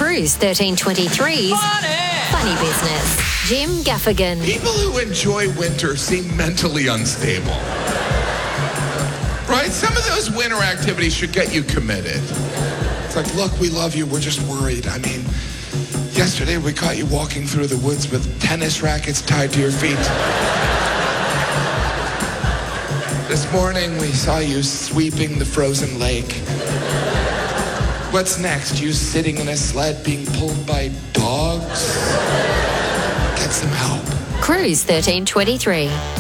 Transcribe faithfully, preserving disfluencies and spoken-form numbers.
Cruise thirteen twenty-three's Funny. Funny Business. Jim Gaffigan. People who enjoy winter seem mentally unstable. Right? Some of those winter activities should get you committed. It's like, look, we love you. We're just worried. I mean, yesterday we caught you walking through the woods with tennis rackets tied to your feet. This morning we saw you sweeping the frozen lake. What's next? You sitting in a sled being pulled by dogs? Get some help. Cruise thirteen twenty-three.